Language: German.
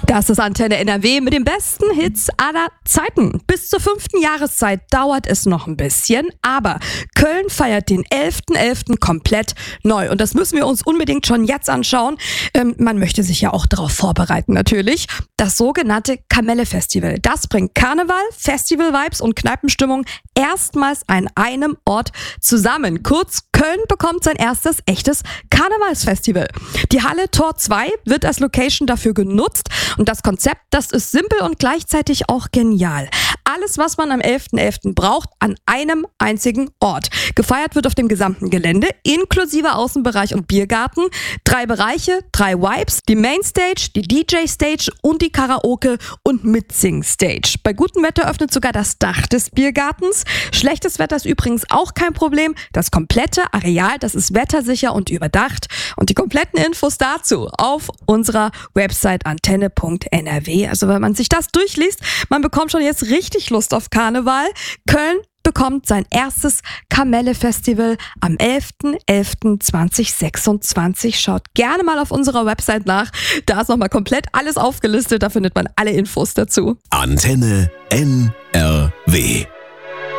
Das ist Antenne NRW mit den besten Hits aller Zeiten. Bis zur 5. Jahreszeit dauert es noch ein bisschen, aber Köln feiert den 11.11. komplett neu. Und das müssen wir uns unbedingt schon jetzt anschauen. Man möchte sich ja auch darauf vorbereiten natürlich. Das sogenannte Kamelle-Festival. Das bringt Karneval, Festival-Vibes und Kneipenstimmung erstmals an einem Ort zusammen. Kurz, Köln bekommt sein erstes echtes Karnevalsfestival. Die Halle Tor 2 wird als Location dafür genutzt. Und das Konzept, das ist simpel und gleichzeitig auch genial. Alles, was man am 11.11. braucht, an einem einzigen Ort. Gefeiert wird auf dem gesamten Gelände, inklusive Außenbereich und Biergarten. 3 Bereiche, 3 Vibes, die Mainstage, die DJ-Stage und die Karaoke- und Mitsing-Stage. Bei gutem Wetter öffnet sogar das Dach des Biergartens. Schlechtes Wetter ist übrigens auch kein Problem. Das komplette Areal, das ist wettersicher und überdacht. Und die kompletten Infos dazu auf unserer Website antenne.nrw. Also wenn man sich das durchliest, man bekommt schon jetzt richtig Lust auf Karneval. Köln bekommt sein erstes Kamelle-Festival am 11.11.2026. Schaut gerne mal auf unserer Website nach. Da ist nochmal komplett alles aufgelistet. Da findet man alle Infos dazu. Antenne NRW.